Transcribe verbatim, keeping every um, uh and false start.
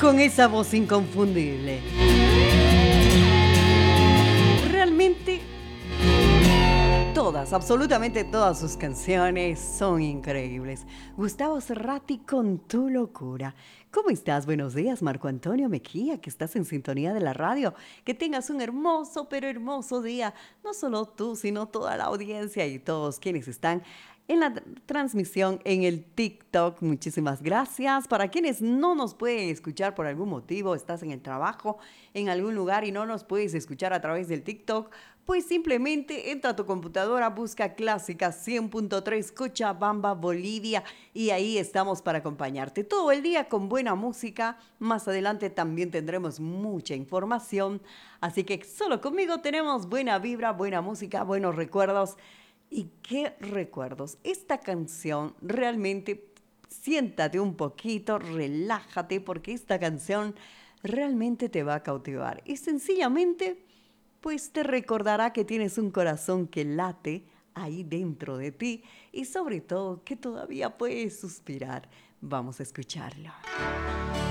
con esa voz inconfundible. Realmente todas, absolutamente todas sus canciones son increíbles. Gustavo Cerati con Tu Locura. ¿Cómo estás? Buenos días, Marco Antonio Mejía, que estás en sintonía de la radio. Que tengas un hermoso, pero hermoso día. No solo tú, sino toda la audiencia y todos quienes están en la transmisión en el TikTok. Muchísimas gracias. Para quienes no nos pueden escuchar por algún motivo, estás en el trabajo, en algún lugar y no nos puedes escuchar a través del TikTok, pues simplemente entra a tu computadora, busca Clásica cien punto tres Cochabamba, Bolivia, y ahí estamos para acompañarte todo el día con buena música. Más adelante también tendremos mucha información, así que solo conmigo tenemos buena vibra, buena música, buenos recuerdos. ¿Y qué recuerdos? Esta canción realmente, siéntate un poquito, relájate, porque esta canción realmente te va a cautivar. Y sencillamente, pues te recordará que tienes un corazón que late ahí dentro de ti y sobre todo que todavía puedes suspirar. Vamos a escucharlo.